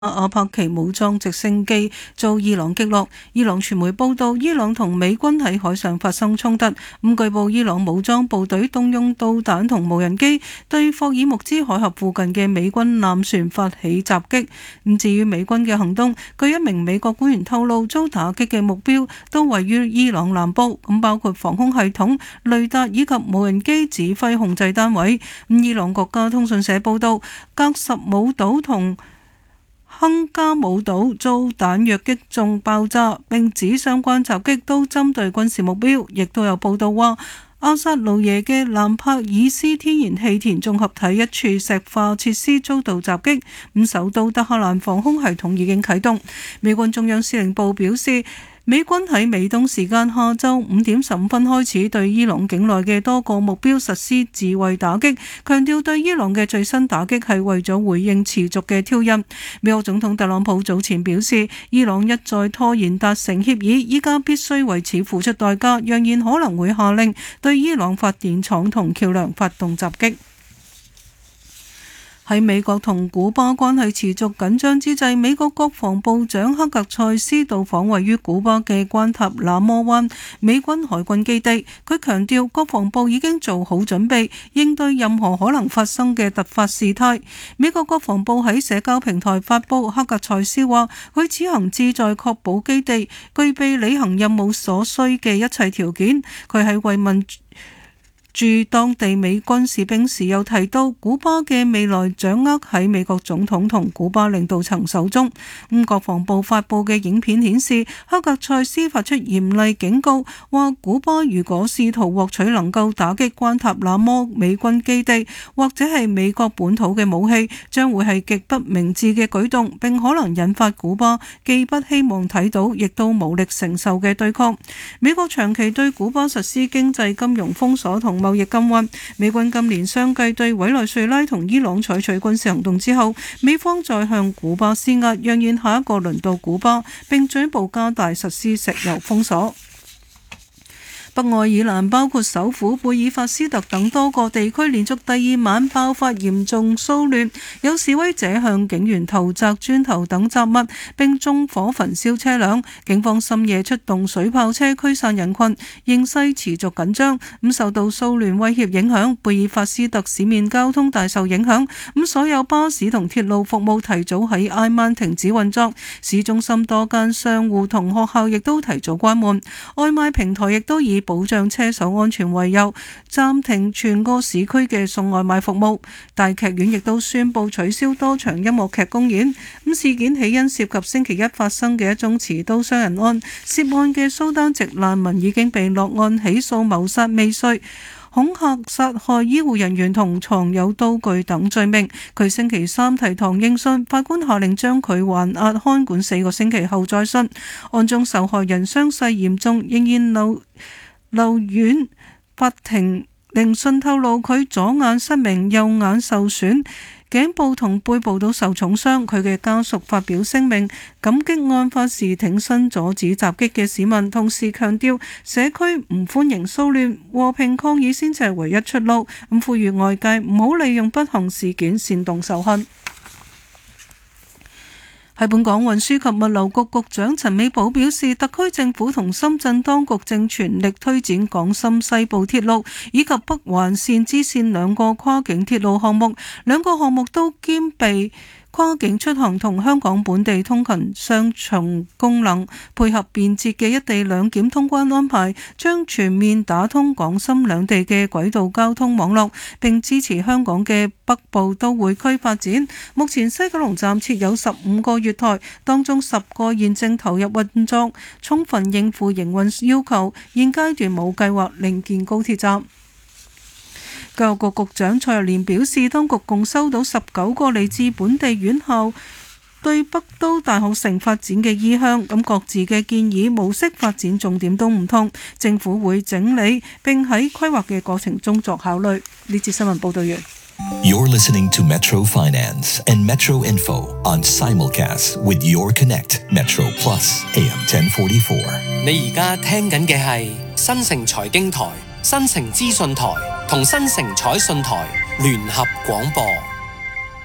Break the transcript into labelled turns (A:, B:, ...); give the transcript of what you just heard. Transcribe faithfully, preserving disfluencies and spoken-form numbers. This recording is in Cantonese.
A: 阿帕奇武裝直升機遭伊朗擊落。伊朗傳媒報道，伊朗同美軍喺海上發生衝突。咁據報，伊朗武裝部隊動用導彈同無人機對霍爾木茲海峽附近嘅美軍艦船發起襲擊。咁至於美軍嘅行動，據一名美國官員透露，遭打擊嘅目標都位於伊朗南部，咁包括防空系統、雷達以及無人機指揮控制單位。咁伊朗國家通訊社報道，格什姆島同亨加姆島遭彈藥擊中爆炸，並指相關襲擊都針對軍事目標。亦都有報道話，阿薩魯耶嘅蘭帕爾斯天然氣田綜合體一處石化設施遭到襲擊。咁首都德黑蘭防空系統已經啟動。美軍中央司令部表示，美軍喺美東時間下晝五點十五分開始對伊朗境內嘅多個目標實施自衛打擊，強調對伊朗嘅最新打擊係為咗回應持續嘅挑釁。美國總統特朗普早前表示，伊朗一再拖延達成協議，依家必須為此付出代價，揚言可能會下令對伊朗發電廠同橋樑發動襲擊。喺美國同古巴關係持續緊張之際，美國國防部長克格塞斯到訪位於古巴嘅關塔那摩灣美軍海軍基地。佢強調，國防部已經做好準備，應對任何可能發生嘅突發事態。美國國防部喺社交平台發布，克格塞斯話：佢此行旨在確保基地具備履行任務所需嘅一切條件。佢喺慰問駐當地美軍士兵時又提到，古巴嘅未來掌握喺美國總統同古巴領導層手中。咁國防部發布嘅影片顯示，克格塞斯發出嚴厲警告，話古巴如果試圖獲取能夠打擊關塔那摩美軍基地或者係美國本土嘅武器，將會係極不明智嘅舉動，並可能引發古巴既不希望睇到，亦都無力承受嘅對抗。美國長期對古巴實施經濟金融封鎖同貿易禁運。美軍今年相繼對委內瑞拉同伊朗採取軍事行動之後，美方再向古巴施壓，揚言下一個輪到古巴，並進一步加大實施石油封鎖。北愛爾蘭包括首府貝爾法斯特等多個地區連續第二晚爆發嚴重騷亂，有示威者向警員投擲磚頭等雜物，並縱火焚燒車輛。警方深夜出動水炮車驅散人群，形勢持續緊張。咁受到騷亂威脅影響，貝爾法斯特市面交通大受影響。咁所有巴士同鐵路服務提早喺挨晚停止運作，市中心多間商戶同學校亦都提早關門。外賣平台亦都以保障車手安全為由，暫停全個市區嘅送外賣服務。大劇院亦都宣布取消多場音樂劇公演。咁事件起因涉及星期一發生嘅一宗持刀傷人案，涉案嘅蘇丹籍難民已經被落案起訴謀殺未遂、恐嚇、殺害醫護人員同藏有刀具等罪名。佢星期三提堂應訊，法官下令將佢還押看管四個星期後再訊。案中受害人傷勢嚴重，仍然留留院。法庭聆訊透露，佢左眼失明，右眼受損，頸部同背部都受重傷。佢嘅家屬發表聲明，感激案發時挺身阻止襲擊嘅市民，同時強調社區唔歡迎騷亂，和平抗議先至係唯一出路。咁呼籲外界唔好利用不幸事件煽動仇恨。喺本港運輸及物流局局長陳美寶表示，特區政府同深圳當局正全力推展港深西部鐵路以及北環線支線兩個跨境鐵路項目，兩個項目都兼備跨境出行同香港本地通勤雙重功能，配合便捷嘅一地兩檢通關安排，將全面打通港深兩地嘅軌道交通網絡，並支持香港嘅北部都會區發展。目前西九龍站設有十五個月台，當中十個現正投入運作，充分應付營運要求。現階段冇計劃另建高鐵站。教育局局長蔡若蓮表示，當局共收到十九個嚟自本地院校對北都大學城發展嘅意向，咁各自嘅建議模式發展重點都唔同，政府會整理並喺規劃嘅過程中作考慮。呢節新聞報道完。
B: You're listening to Metro Finance and Metro Info on Simulcast with Your Connect Metro Plus A M ten forty-four。
C: 你而家聽緊嘅係新城財經台、新城資訊台同新城彩信台聯合廣播。